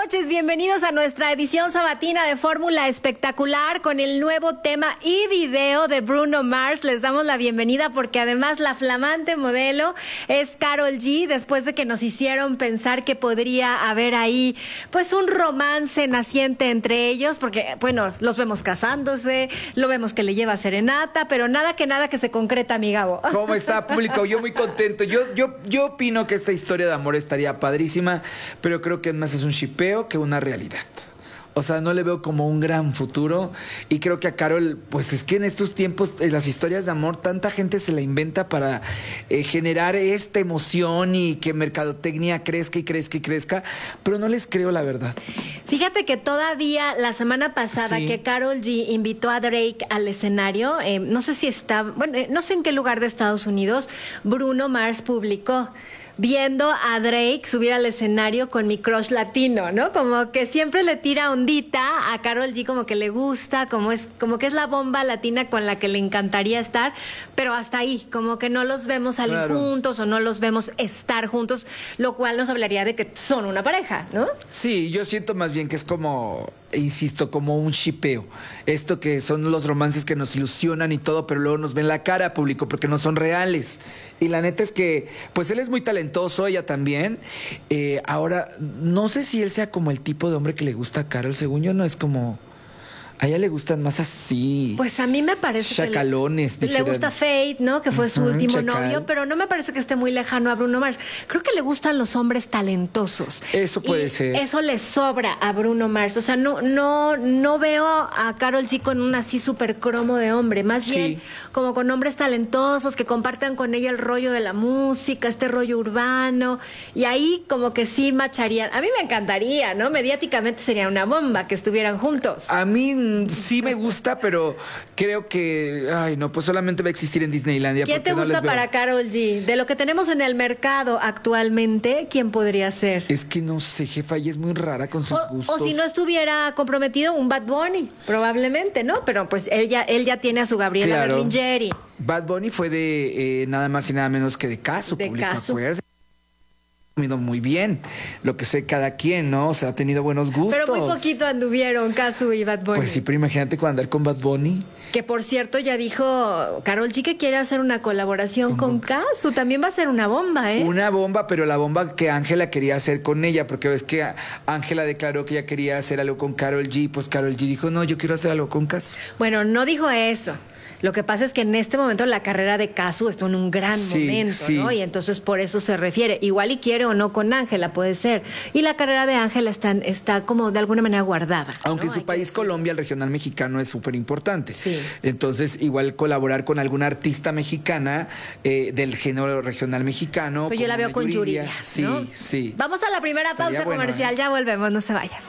noches, bienvenidos a nuestra edición sabatina de Fórmula Espectacular con el nuevo tema y video de Bruno Mars. Les damos la bienvenida porque además la flamante modelo es Karol G, después de que nos hicieron pensar que podría haber ahí pues un romance naciente entre ellos, porque bueno, los vemos casándose, lo vemos que le lleva serenata, pero nada que se concreta, mi Gabo. ¿Cómo está, público? Yo muy contento. Yo opino que esta historia de amor estaría padrísima, pero creo que más es un shipeo que una realidad. O sea, no le veo como un gran futuro y creo que a Karol, pues es que en estos tiempos las historias de amor, tanta gente se la inventa para generar esta emoción y que mercadotecnia crezca y crezca y crezca, pero no les creo la verdad. Fíjate que todavía la semana pasada que Karol G invitó a Drake al escenario, no sé si está, bueno, no sé en qué lugar de Estados Unidos, Bruno Mars publicó viendo a Drake subir al escenario con mi crush latino, ¿no? Como que siempre le tira ondita a Karol G, como que le gusta, como que es la bomba latina con la que le encantaría estar, pero hasta ahí, como que no los vemos salir juntos o no los vemos estar juntos, lo cual nos hablaría de que son una pareja, ¿no? Sí, yo siento más bien que es como, insisto, como un shipeo. Esto que son los romances que nos ilusionan y todo, pero luego nos ven la cara, público, porque no son reales. Y la neta es que, pues él es muy talentoso, ella también. Ahora, no sé si él sea como el tipo de hombre que le gusta a Karol. Según yo, no es como... A ella le gustan más así. Pues a mí me parece chacalones, que le gusta Fate, ¿no? Que fue su último novio, pero no me parece que esté muy lejano a Bruno Mars. Creo que le gustan los hombres talentosos. Eso puede ser. Eso le sobra a Bruno Mars. O sea, no veo a Karol G con un así súper cromo de hombre. Más bien como con hombres talentosos que compartan con ella el rollo de la música, este rollo urbano. Y ahí como que sí macharían. A mí me encantaría, ¿no? Mediáticamente sería una bomba que estuvieran juntos. A mí sí me gusta, pero creo que, ay no, pues solamente va a existir en Disneylandia. ¿Quién te gusta para Karol G? De lo que tenemos en el mercado actualmente, ¿quién podría ser? Es que no sé, jefa, ella es muy rara con sus gustos. O si no estuviera comprometido, un Bad Bunny, probablemente, ¿no? Pero pues él ya tiene a su Gabriela Berlingeri. Bad Bunny fue de nada más y nada menos que de Casu, público, acuérdate. Muy bien, lo que sé cada quien, ¿no? O sea, ha tenido buenos gustos. Pero muy poquito anduvieron Casu y Bad Bunny. Pues sí, pero imagínate cuando andar con Bad Bunny. Que por cierto ya dijo Karol G que quiere hacer una colaboración con Casu. También va a ser una bomba, ¿eh? Una bomba, pero la bomba que Ángela quería hacer con ella, porque ves que Ángela declaró que ella quería hacer algo con Karol G, pues Karol G dijo, no, yo quiero hacer algo con Casu. Bueno, no dijo eso. Lo que pasa es que en este momento la carrera de Casu está en un gran momento, ¿no? Y entonces por eso se refiere. Igual y quiere o no con Ángela, puede ser. Y la carrera de Ángela está como de alguna manera guardada. Aunque en su país, Colombia, el regional mexicano es súper importante. Sí. Entonces, igual colaborar con alguna artista mexicana del género regional mexicano. Pues yo la veo con Yuridia, ¿no? Sí. Vamos a la primera pausa comercial. Ya volvemos, no se vayan.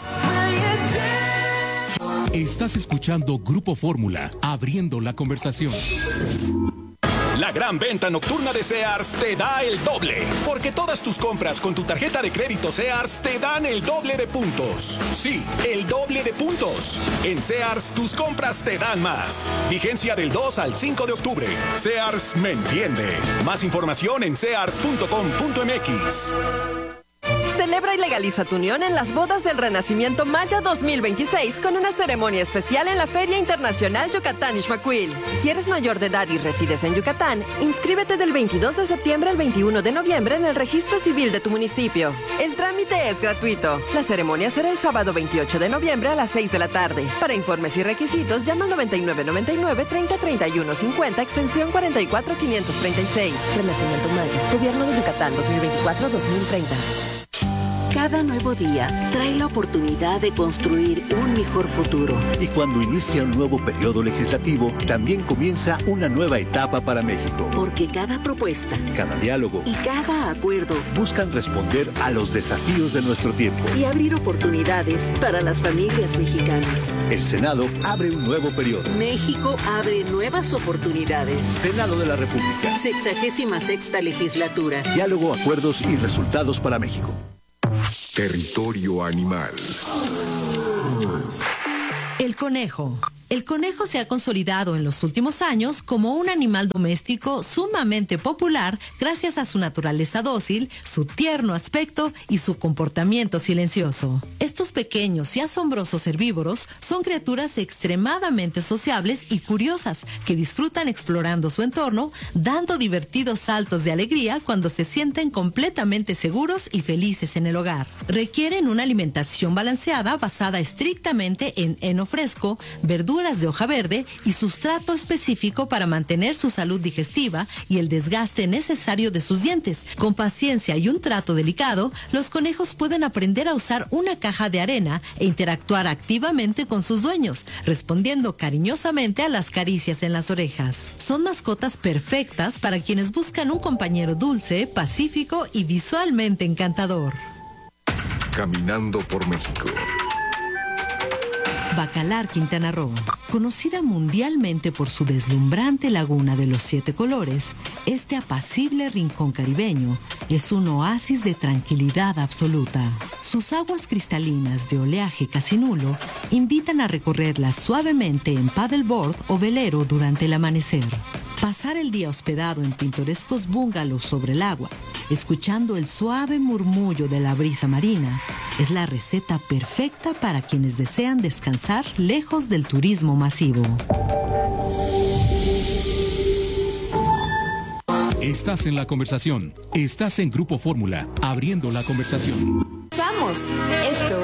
Estás escuchando Grupo Fórmula, abriendo la conversación. La gran venta nocturna de Sears te da el doble, porque todas tus compras con tu tarjeta de crédito Sears te dan el doble de puntos. Sí, el doble de puntos. En Sears, tus compras te dan más. Vigencia del 2 al 5 de octubre. Sears me entiende. Más información en sears.com.mx. Celebra y legaliza tu unión en las bodas del Renacimiento Maya 2026 con una ceremonia especial en la Feria Internacional Yucatán Ixmaquil. Si eres mayor de edad y resides en Yucatán, inscríbete del 22 de septiembre al 21 de noviembre en el registro civil de tu municipio. El trámite es gratuito. La ceremonia será el sábado 28 de noviembre a las 6 de la tarde. Para informes y requisitos, llama al 9999 30 31 50, extensión 44536. Renacimiento Maya, Gobierno de Yucatán 2024-2030. Cada nuevo día trae la oportunidad de construir un mejor futuro. Y cuando inicia un nuevo periodo legislativo, también comienza una nueva etapa para México. Porque cada propuesta, cada diálogo y cada acuerdo buscan responder a los desafíos de nuestro tiempo y abrir oportunidades para las familias mexicanas. El Senado abre un nuevo periodo. México abre nuevas oportunidades. Senado de la República. 66ª legislatura. Diálogo, acuerdos y resultados para México. Territorio animal. El conejo. El conejo se ha consolidado en los últimos años como un animal doméstico sumamente popular gracias a su naturaleza dócil, su tierno aspecto y su comportamiento silencioso. Estos pequeños y asombrosos herbívoros son criaturas extremadamente sociables y curiosas que disfrutan explorando su entorno, dando divertidos saltos de alegría cuando se sienten completamente seguros y felices en el hogar. Requieren una alimentación balanceada basada estrictamente en heno fresco, verduras de hoja verde y sustrato específico para mantener su salud digestiva y el desgaste necesario de sus dientes. Con paciencia y un trato delicado, los conejos pueden aprender a usar una caja de arena e interactuar activamente con sus dueños, respondiendo cariñosamente a las caricias en las orejas. Son mascotas perfectas para quienes buscan un compañero dulce, pacífico y visualmente encantador. Caminando por México. Bacalar, Quintana Roo. Conocida mundialmente por su deslumbrante laguna de los 7 colores, este apacible rincón caribeño es un oasis de tranquilidad absoluta. Sus aguas cristalinas de oleaje casi nulo invitan a recorrerlas suavemente en paddleboard o velero durante el amanecer. Pasar el día hospedado en pintorescos bungalows sobre el agua, escuchando el suave murmullo de la brisa marina, es la receta perfecta para quienes desean descansar lejos del turismo masivo. Estás en la conversación. Estás en Grupo Fórmula, abriendo la conversación. Esto